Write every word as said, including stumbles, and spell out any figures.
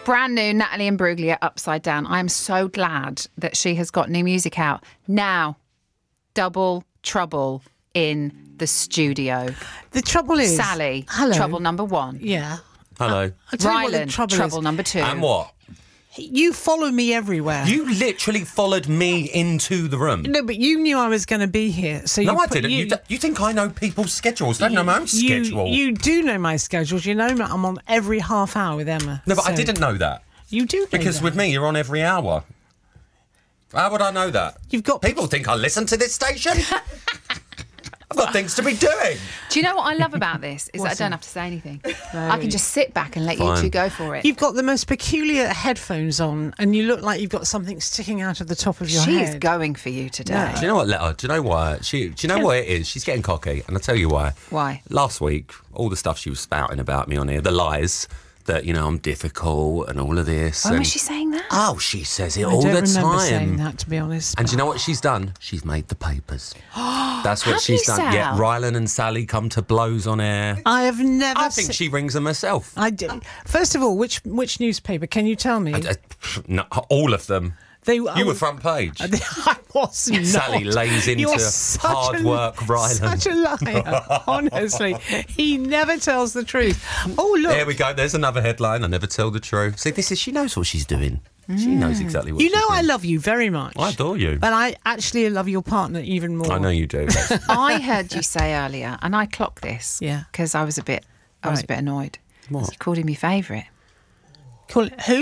brand new Natalie Imbruglia, Upside Down. I am so glad that she has got new music out. Now, double trouble in the studio. The trouble is... Sally, hello. trouble number one. Yeah. Hello. I'll tell you what the Rylan, trouble, trouble is. number two. And what? You follow me everywhere. You literally followed me into the room. No, but you knew I was going to be here. So No, you I put- didn't. You, You, d- you think I know people's schedules? Don't know my own you, schedule. you do know my schedules. You know I'm on every half hour with Emma. no, but I So didn't know that. You do know Because that. with me, you're on every hour. How would I know that? You've got People think I listen to this station. I've got things to be doing. Do you know what I love about this? Is that I What's don't that? have to say anything. I can just sit back and let you Fine. two go for it. You've got the most peculiar headphones on, and you look like you've got something sticking out of the top of your she head. is going for you today. Yeah. Do you know what, Letta? Do you know why? She, do you know what it is? She's getting cocky, and I'll tell you why. Why? Last week, all the stuff she was spouting about me on here, the lies that, you know, I'm difficult and all of this. When and, was she saying that? Oh, she says it I all don't the remember time. saying that, to be honest. And do you know what she's done? She's made the papers. That's what Have she's you, done. Yeah, Sal? Rylan and Sally come to blows on air. I have never. I think se- she rings them herself. I do. First of all, which which newspaper? Can you tell me? Uh, no, all of them. They, You were front page. I was not. Sally lays into You're such hard a- work, Rylan. Such a liar. Honestly, he never tells the truth. Oh look, There we go. There's another headline. I never tell the truth. See, this is. She knows what she's doing. She knows exactly what you she's know I doing. love you very much. I adore you. But I actually love your partner even more. I know you do. I heard you say earlier, and I clocked this. Yeah. Because I was a bit, I was a Right. bit annoyed. What? You called him your favourite. Call it who?